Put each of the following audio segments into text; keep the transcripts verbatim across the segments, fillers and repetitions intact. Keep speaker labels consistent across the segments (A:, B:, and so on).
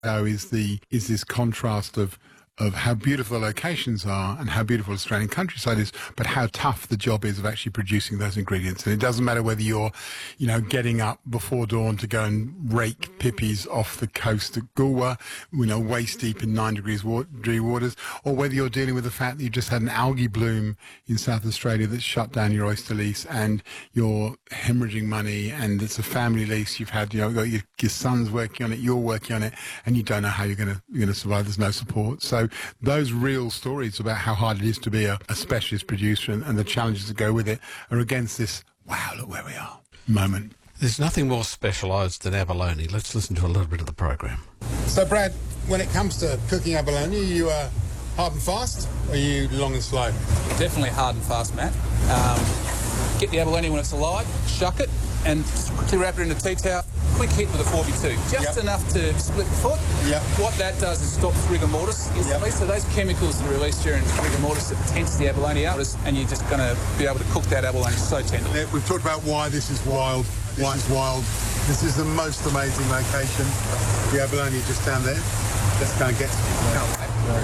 A: is the is this contrast of of how beautiful the locations are and how beautiful Australian countryside is, but how tough the job is of actually producing those ingredients. And it doesn't matter whether you're, you know, getting up before dawn to go and rake pippies off the coast at Goolwa, you know, waist deep in nine degrees waters, or whether you're dealing with the fact that you just had an algae bloom in South Australia that shut down your oyster lease and you're hemorrhaging money, and it's a family lease. You've had, you know, got your, your son's working on it, you're working on it, and you don't know how you're going to you're going to survive. There's no support. So those real stories about how hard it is to be a, a specialist producer and, and the challenges that go with it are against this, wow, look where we are moment.
B: There's nothing more specialised than abalone. Let's listen to a little bit of the program.
A: So, Brad, when it comes to cooking abalone, are you uh, hard and fast, or are you long and slow?
C: Definitely hard and fast, Matt. Um, get the abalone when it's alive, shuck it, and just quickly wrap it in a tea towel. Quick hit with a four by two, just
A: yep.
C: enough to split the foot.
A: Yep.
C: What that does is stop rigor mortis instantly. Yep. So those chemicals that are released during rigor mortis, it tenses the abalone out, and you're just going to be able to cook that abalone so tenderly.
A: Yeah, we've talked about why this is wild. This why? is wild. This is the most amazing location. The abalone just down there. Let's go and get some. No,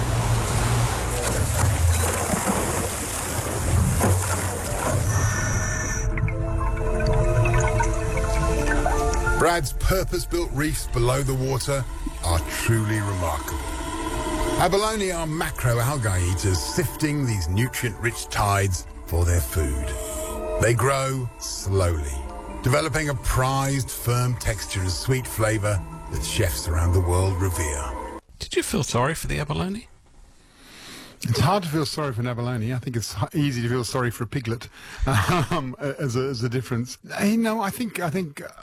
A: Brad's purpose-built reefs below the water are truly remarkable. Abalone are macroalgae eaters sifting these nutrient-rich tides for their food. They grow slowly, developing a prized, firm texture and sweet flavour that chefs around the world revere.
B: Did you feel sorry for the abalone?
A: It's hard to feel sorry for an abalone. I think it's easy to feel sorry for a piglet um, as, a, as a difference. You know, I think... I think uh,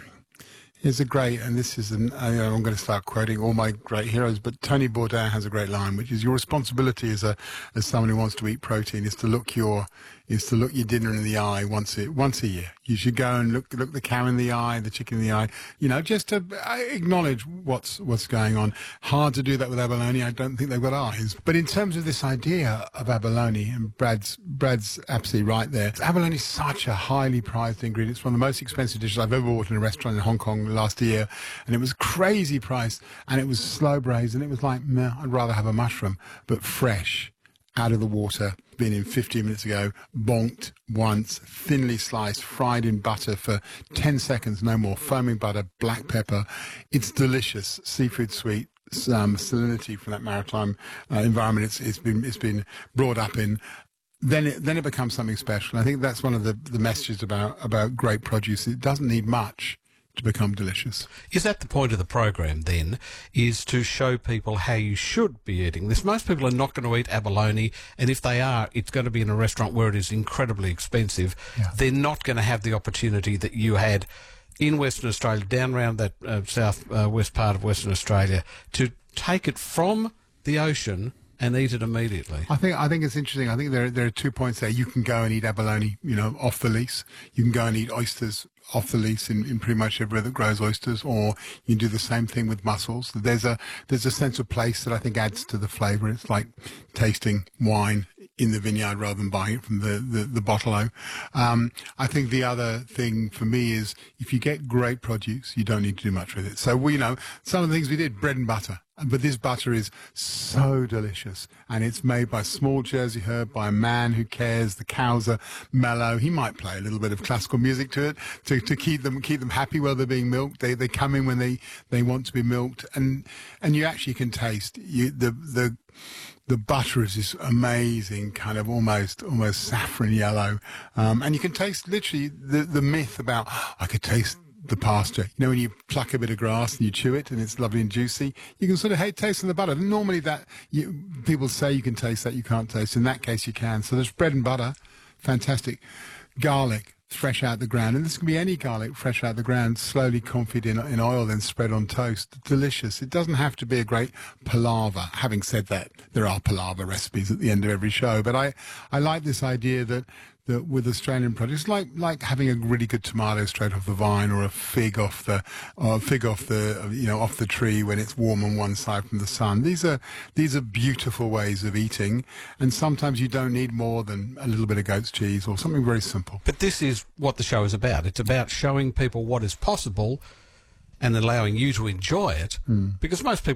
A: It's a great, and this is, an, I, I'm going to start quoting all my great heroes, but Tony Bourdain has a great line, which is your responsibility as a as someone who wants to eat protein is to look your is to look your dinner in the eye once a, once a year. You should go and look look the cow in the eye, the chicken in the eye, you know, just to acknowledge what's what's going on. Hard to do that with abalone. I don't think they've got eyes. But in terms of this idea of abalone, and Brad's Brad's absolutely right there. Abalone is such a highly prized ingredient. It's one of the most expensive dishes I've ever bought in a restaurant in Hong Kong last year, and it was crazy priced, and it was slow braised, and it was like, meh, I'd rather have a mushroom, but fresh, out of the water, been in fifteen minutes ago, bonked once, thinly sliced, fried in butter for ten seconds, no more, foaming butter, black pepper. It's delicious, seafood sweet, um, salinity from that maritime uh, environment it's, it's been it's been brought up in. Then it, then it becomes something special. I think that's one of the, the messages about, about great produce. It doesn't need much to become delicious.
B: Is that the point of the program then, is to show people how you should be eating this? Most people are not going to eat abalone, and if they are, it's going to be in a restaurant where it is incredibly expensive. Yeah. They're not going to have the opportunity that you had in Western Australia, down around that uh, south uh, west part of Western Australia, to take it from the ocean and eat it immediately.
A: I think I think it's interesting. I think there there are two points there. You can go and eat abalone, you know, off the lease. You can go and eat oysters off the lease in, in pretty much everywhere that grows oysters, or you can do the same thing with mussels. There's a there's a sense of place that I think adds to the flavour. It's like tasting wine in the vineyard rather than buying it from the, the, the bottle-o. Um, I think the other thing for me is if you get great produce, you don't need to do much with it. So, we, you know, some of the things we did, bread and butter. But this butter is so delicious, and it's made by small Jersey herb, by a man who cares. The cows are mellow. He might play a little bit of classical music to it to, to keep them keep them happy while they're being milked. They they come in when they, they want to be milked, and and you actually can taste you the the. The butter is this amazing kind of almost almost saffron yellow, um, and you can taste literally the the myth about oh, I could taste the pasture. You know, when you pluck a bit of grass and you chew it and it's lovely and juicy, you can sort of hate taste in the butter. Normally, that you, people say you can taste that, you can't taste. In that case, you can. So there's bread and butter, fantastic. Garlic, fresh out the ground, and this can be any garlic fresh out the ground, slowly confit in, in oil, then spread on toast. Delicious. It doesn't have to be a great palaver. Having said that, there are palaver recipes at the end of every show, but I, I like this idea that that with Australian produce, like like having a really good tomato straight off the vine, or a fig off the or a fig off the you know off the tree when it's warm on one side from the sun. These are these are beautiful ways of eating, and sometimes you don't need more than a little bit of goat's cheese or something very simple.
B: But this is what the show is about. It's about showing people what is possible and allowing you to enjoy it,
A: Mm.
B: because most people